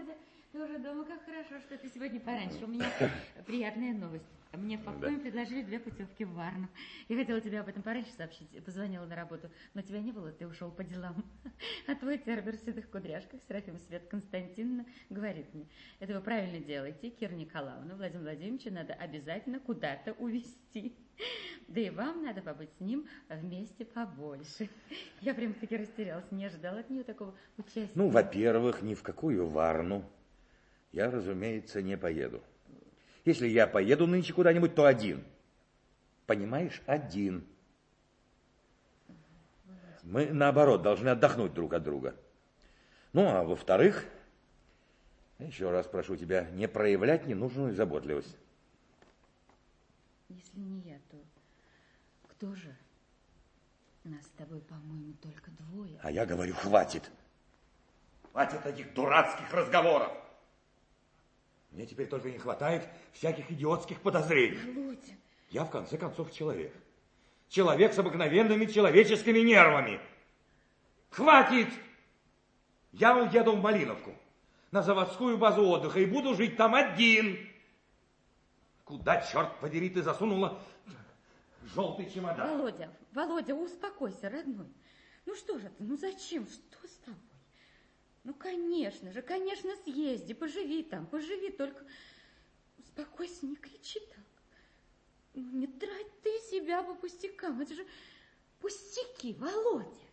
Володя, ты уже дома, как хорошо, что ты сегодня пораньше. У меня приятная новость. Мне в Покоем предложили 2 путевки в Варну. Я хотела тебе об этом пораньше сообщить, позвонила на работу, но тебя не было, ты ушел по делам. А твой Цербер в седых кудряшках, Серафим Свет Константиновна, говорит мне, это вы правильно делаете, Кира Николаевна, Владимир Владимировича надо обязательно куда-то увезти. Да и вам надо побыть с ним вместе побольше. Я прям-таки растерялась, не ожидала от нее такого участия. Ну, во-первых, ни в какую Варну я, разумеется, не поеду. Если я поеду нынче куда-нибудь, то один. Понимаешь, один. Мы, наоборот, должны отдохнуть друг от друга. Ну, а во-вторых, еще раз прошу тебя не проявлять ненужную заботливость. Если не я, то кто же? Нас с тобой, по-моему, только 2. А я говорю, хватит. Хватит этих дурацких разговоров. Мне теперь только не хватает всяких идиотских подозрений. Володя. Я, в конце концов, человек. Человек с обыкновенными человеческими нервами. Хватит! Я уеду в Малиновку, на заводскую базу отдыха, и буду жить там один. Куда, черт подери, ты засунула желтый чемодан? Володя, успокойся, родной. Ну что же ты, ну зачем, что с тобой? Ну, конечно же, конечно, съезди, поживи там, поживи, только успокойся, не кричи так. Ну, не трать ты себя по пустякам, это же пустяки, Володя.